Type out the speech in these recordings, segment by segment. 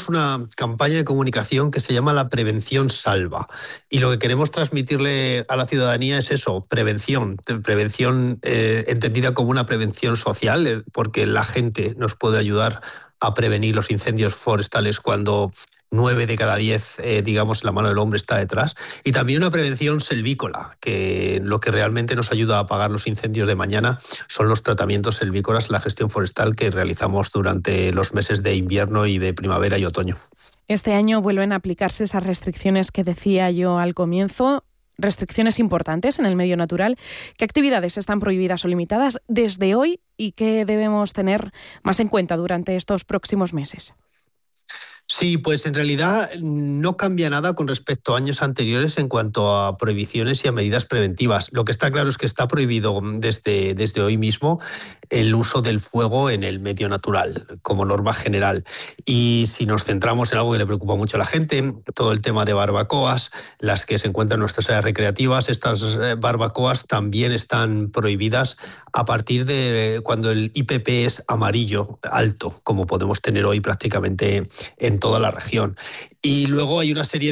tenemos una campaña de comunicación que se llama La Prevención Salva. Y lo que queremos transmitirle a la ciudadanía es eso, prevención entendida como una prevención social, porque la gente nos puede ayudar a prevenir los incendios forestales cuando 9 de cada 10, digamos, la mano del hombre está detrás. Y también una prevención selvícola, que lo que realmente nos ayuda a apagar los incendios de mañana son los tratamientos selvícolas, la gestión forestal que realizamos durante los meses de invierno y de primavera y otoño. Este año vuelven a aplicarse esas restricciones que decía yo al comienzo, restricciones importantes en el medio natural. ¿Qué actividades están prohibidas o limitadas desde hoy y qué debemos tener más en cuenta durante estos próximos meses? Sí, pues en realidad no cambia nada con respecto a años anteriores en cuanto a prohibiciones y a medidas preventivas. Lo que está claro es que está prohibido desde hoy mismo el uso del fuego en el medio natural, como norma general. Y si nos centramos en algo que le preocupa mucho a la gente, todo el tema de barbacoas, las que se encuentran en nuestras áreas recreativas, estas barbacoas también están prohibidas a partir de cuando el IPP es amarillo, alto, como podemos tener hoy prácticamente en toda la región. Y luego hay una serie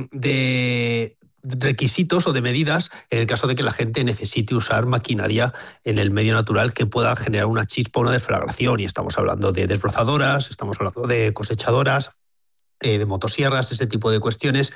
de requisitos o de medidas en el caso de que la gente necesite usar maquinaria en el medio natural que pueda generar una chispa o una deflagración. Y estamos hablando de desbrozadoras, estamos hablando de cosechadoras, de motosierras, ese tipo de cuestiones,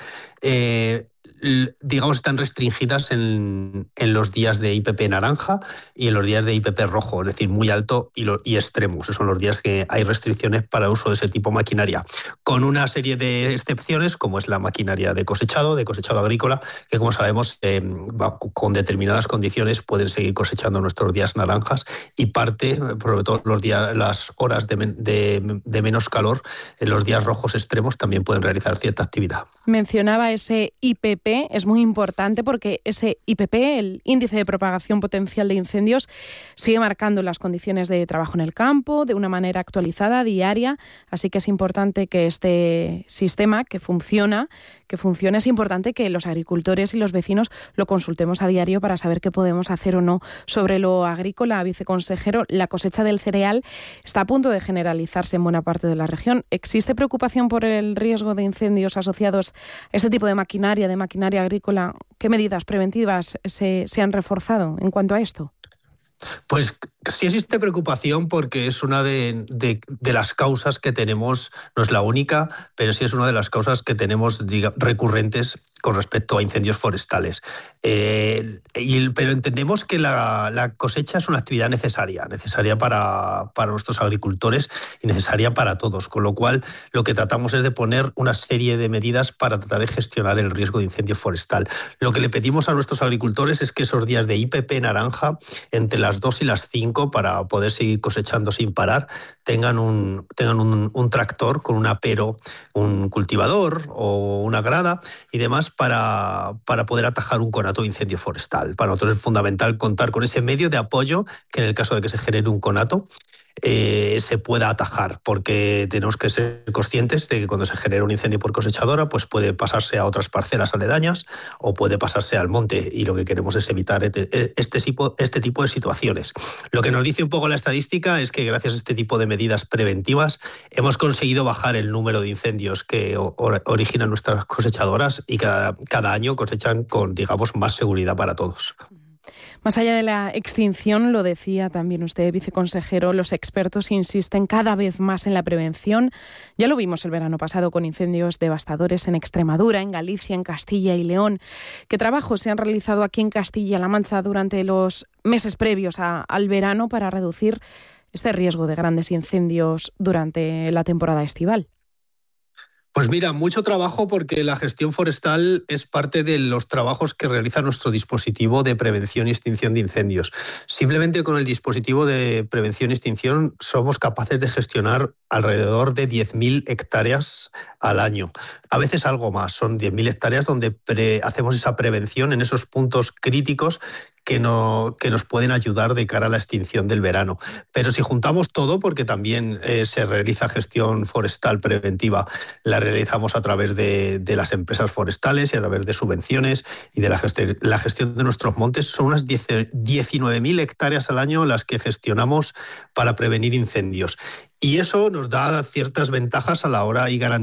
digamos, están restringidas en los días de IPP naranja y en los días de IPP rojo, es decir, muy alto y extremos. Esos son los días que hay restricciones para el uso de ese tipo de maquinaria, con una serie de excepciones, como es la maquinaria de cosechado agrícola, que como sabemos, con determinadas condiciones pueden seguir cosechando nuestros días naranjas y parte, sobre todo las horas de menos calor, en los días rojos extremos también pueden realizar cierta actividad. Mencionaba ese IPP, es muy importante porque ese IPP, el índice de propagación potencial de incendios, sigue marcando las condiciones de trabajo en el campo de una manera actualizada, diaria, así que es importante que este sistema que funcione, es importante que los agricultores y los vecinos lo consultemos a diario para saber qué podemos hacer o no sobre lo agrícola. Viceconsejero, la cosecha del cereal está a punto de generalizarse en buena parte de la región. ¿Existe preocupación por el riesgo de incendios asociados a este tipo de maquinaria agrícola? ¿Qué medidas preventivas se han reforzado en cuanto a esto? Pues sí existe preocupación porque es una de las causas que tenemos, no es la única, pero sí es una de las causas que tenemos recurrentes con respecto a incendios forestales. Pero entendemos que la cosecha es una actividad necesaria para nuestros agricultores y necesaria para todos, con lo cual lo que tratamos es de poner una serie de medidas para tratar de gestionar el riesgo de incendio forestal. Lo que le pedimos a nuestros agricultores es que esos días de IPP naranja, entre las 2 y las 5, para poder seguir cosechando sin parar, tengan un tractor con un apero, un cultivador o una grada y demás para poder atajar un conato de incendio forestal. Para nosotros es fundamental contar con ese medio de apoyo que en el caso de que se genere un conato se pueda atajar, porque tenemos que ser conscientes de que cuando se genera un incendio por cosechadora, pues puede pasarse a otras parcelas aledañas o puede pasarse al monte, y lo que queremos es evitar este tipo de situaciones. Lo que nos dice un poco la estadística es que gracias a este tipo de medidas preventivas hemos conseguido bajar el número de incendios que originan nuestras cosechadoras y cada año cosechan con, digamos, más seguridad para todos. Más allá de la extinción, lo decía también usted, viceconsejero, los expertos insisten cada vez más en la prevención. Ya lo vimos el verano pasado con incendios devastadores en Extremadura, en Galicia, en Castilla y León. ¿Qué trabajos se han realizado aquí en Castilla-La Mancha durante los meses previos al verano para reducir este riesgo de grandes incendios durante la temporada estival? Pues mira, mucho trabajo, porque la gestión forestal es parte de los trabajos que realiza nuestro dispositivo de prevención y extinción de incendios. Simplemente con el dispositivo de prevención y extinción somos capaces de gestionar alrededor de 10.000 hectáreas al año. A veces algo más, son 10.000 hectáreas donde hacemos esa prevención en esos puntos críticos que nos pueden ayudar de cara a la extinción del verano. Pero si juntamos todo, porque también se realiza gestión forestal preventiva, la realizamos a través de las empresas forestales y a través de subvenciones y de la gestión de nuestros montes, son unas 19.000 hectáreas al año las que gestionamos para prevenir incendios. Y eso nos da ciertas ventajas a la hora y garantizar